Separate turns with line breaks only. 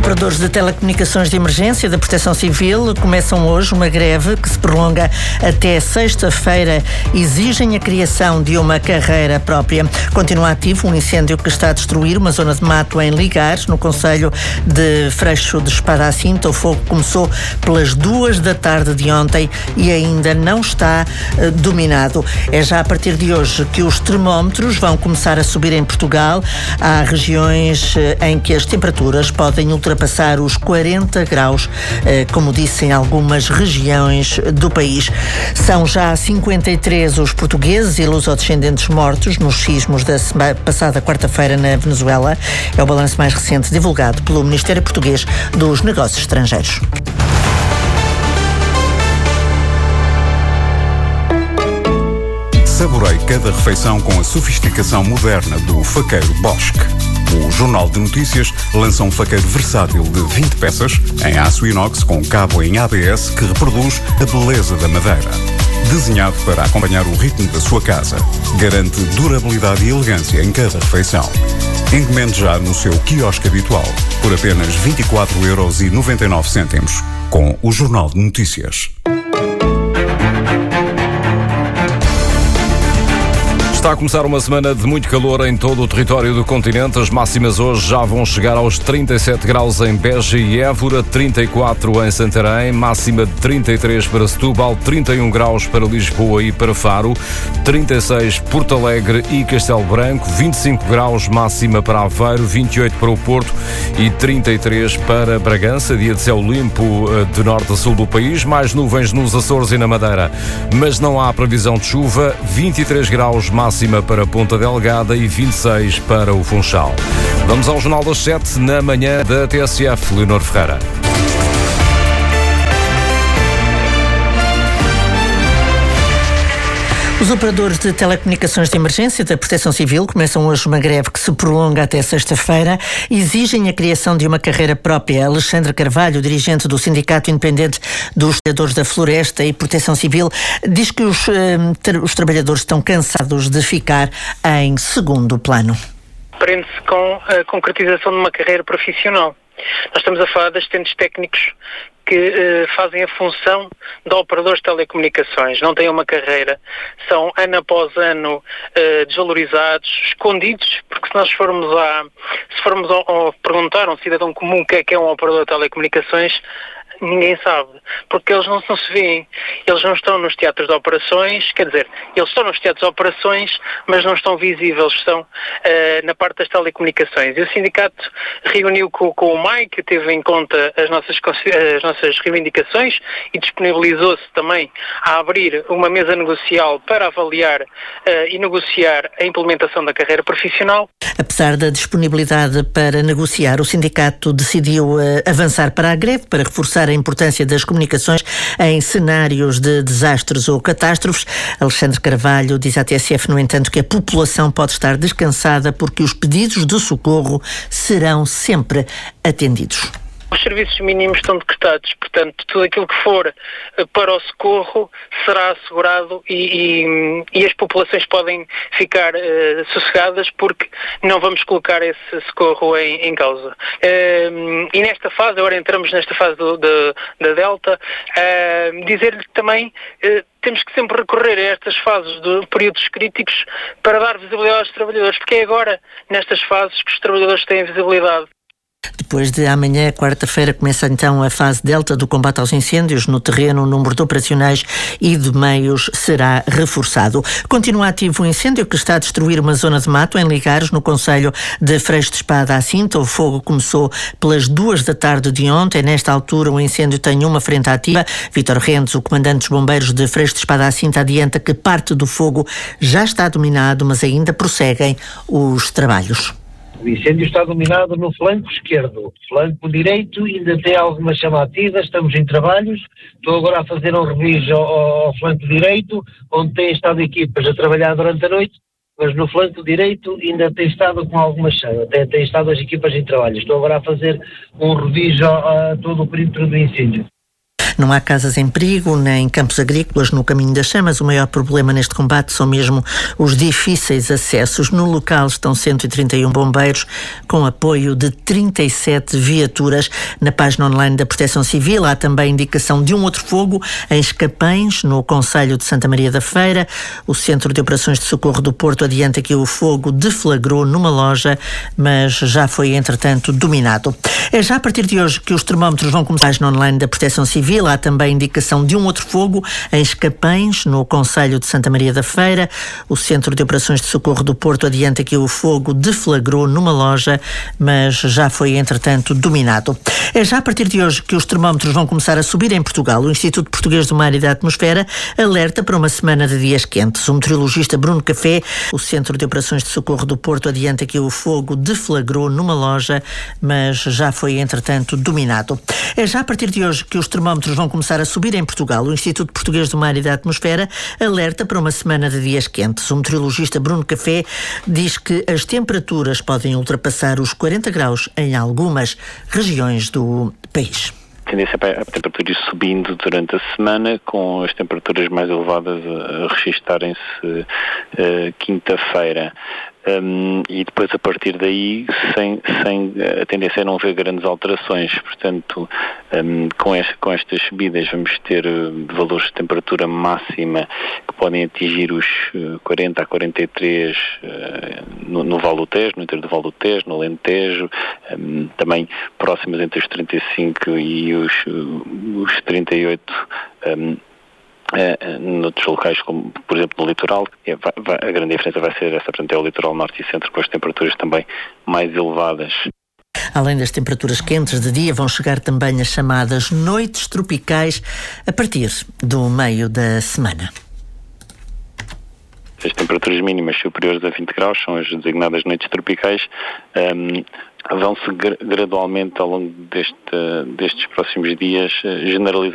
operadores de telecomunicações de emergência da Proteção Civil começam hoje uma greve que se prolonga até sexta-feira. Exigem a criação de uma carreira própria. Continua ativo um incêndio que está a destruir uma zona de mato em Ligares, no concelho de Freixo de Espada à Cinta. O fogo começou pelas 2 da tarde de ontem e ainda não está dominado. É já a partir de hoje que os termómetros vão começar a subir em Portugal. Há regiões em que as temperaturas podem ultrapassar os 40 graus, como disse, em algumas regiões do país. São já 53 os portugueses e lusodescendentes mortos nos sismos da passada quarta-feira na Venezuela. É o balanço mais recente divulgado pelo Ministério Português dos Negócios Estrangeiros.
Saborei cada refeição com a sofisticação moderna do faqueiro Bosque. O Jornal de Notícias lança um faqueiro versátil de 20 peças em aço inox com cabo em ABS que reproduz a beleza da madeira. Desenhado para acompanhar o ritmo da sua casa, garante durabilidade e elegância em cada refeição. Encomende já no seu quiosque habitual por apenas 24,99€ com o Jornal de Notícias.
Está a começar uma semana de muito calor em todo o território do continente. As máximas hoje já vão chegar aos 37 graus em Beja e Évora, 34 em Santarém, máxima de 33 para Setúbal, 31 graus para Lisboa e para Faro, 36 Porto Alegre e Castelo Branco, 25 graus máxima para Aveiro, 28 para o Porto e 33 para Bragança. Dia de céu limpo de norte a sul do país, mais nuvens nos Açores e na Madeira, mas não há previsão de chuva, 23 graus máxima para Ponta Delgada e 26 para o Funchal. Vamos ao Jornal das 7 na manhã da TSF. Leonor Ferreira.
Os operadores de telecomunicações de emergência da Proteção Civil começam hoje uma greve que se prolonga até sexta-feira. Exigem a criação de uma carreira própria. Alexandre Carvalho, dirigente do Sindicato Independente dos Trabalhadores da Floresta e Proteção Civil, diz que os trabalhadores estão cansados de ficar em segundo plano.
Prende-se com a concretização de uma carreira profissional. Nós estamos a falar de assistentes técnicos que fazem a função de operadores de telecomunicações, não têm uma carreira, são ano após ano desvalorizados, escondidos, porque se nós formos a perguntar a um cidadão comum o que é um operador de telecomunicações, ninguém sabe, porque eles não se veem, eles não estão nos teatros de operações, quer dizer, eles estão nos teatros de operações, mas não estão visíveis, estão na parte das telecomunicações. E o sindicato reuniu com o MAI, que teve em conta as nossas reivindicações e disponibilizou-se também a abrir uma mesa negocial para avaliar e negociar a implementação da carreira profissional.
Apesar da disponibilidade para negociar, o sindicato decidiu avançar para a greve para reforçar a importância das comunicações em cenários de desastres ou catástrofes. Alexandre Carvalho diz à TSF, no entanto, que a população pode estar descansada porque os pedidos de socorro serão sempre atendidos.
Os serviços mínimos estão decretados, portanto, tudo aquilo que for para o socorro será assegurado e as populações podem ficar sossegadas porque não vamos colocar esse socorro em causa. E nesta fase, agora entramos nesta fase da Delta, dizer-lhe que também temos que sempre recorrer a estas fases de períodos críticos para dar visibilidade aos trabalhadores, porque é agora, nestas fases, que os trabalhadores têm visibilidade.
Depois de amanhã, quarta-feira, começa então a fase delta do combate aos incêndios. No terreno, o número de operacionais e de meios será reforçado. Continua ativo o incêndio que está a destruir uma zona de mato em Ligares, no concelho de Freixo de Espada à Cinta. O fogo começou pelas 2 da tarde de ontem. Nesta altura, o incêndio tem uma frente ativa. Vítor Rendes, o comandante dos bombeiros de Freixo de Espada à Cinta, adianta que parte do fogo já está dominado, mas ainda prosseguem os trabalhos.
O incêndio está dominado no flanco esquerdo. Flanco direito ainda tem alguma chama ativa, estamos em trabalhos. Estou agora a fazer um reviso ao flanco direito, onde têm estado equipas a trabalhar durante a noite, mas no flanco direito ainda tem estado com alguma chama, tem estado as equipas em trabalho. Estou agora a fazer um reviso a todo o perímetro do incêndio.
Não há casas em perigo, nem campos agrícolas no caminho das chamas. O maior problema neste combate são mesmo os difíceis acessos. No local estão 131 bombeiros, com apoio de 37 viaturas. Na página online da Proteção Civil há também indicação de um outro fogo em Escapães, no concelho de Santa Maria da Feira. O Centro de Operações de Socorro do Porto adianta que o fogo deflagrou numa loja, mas já foi, entretanto, dominado. É já a partir de hoje que os termómetros vão começar. Na página online da Proteção Civil há também indicação de um outro fogo em Escapães, no concelho de Santa Maria da Feira. O Centro de Operações de Socorro do Porto adianta que o fogo deflagrou numa loja, mas já foi, entretanto, dominado. É já a partir de hoje que os termómetros vão começar a subir em Portugal. O Instituto Português do Mar e da Atmosfera alerta para uma semana de dias quentes. O meteorologista Bruno Café, o Centro de Operações de Socorro do Porto, adianta que o fogo deflagrou numa loja, mas já foi, entretanto, dominado. É já a partir de hoje que os termómetros vão começar a subir em Portugal. O Instituto Português do Mar e da Atmosfera alerta para uma semana de dias quentes. O meteorologista Bruno Café diz que as temperaturas podem ultrapassar os 40 graus em algumas regiões do país.
A tendência é a temperatura ir subindo durante a semana, com as temperaturas mais elevadas a registarem-se quinta-feira. E depois, a partir daí, a tendência é não haver grandes alterações. Portanto, com estas subidas vamos ter valores de temperatura máxima que podem atingir os 40 a 43 no Val do Tejo, no interior do Val do Tejo, no Alentejo, também próximas entre os 35 e os 38 noutros locais, como por exemplo no litoral. A grande diferença vai ser essa, portanto é o litoral norte e centro, com as temperaturas também mais elevadas.
Além das temperaturas quentes de dia, vão chegar também as chamadas noites tropicais a partir do meio da semana.
As temperaturas mínimas superiores a 20 graus são as designadas noites tropicais. Vão-se gradualmente ao longo destes próximos dias generalizar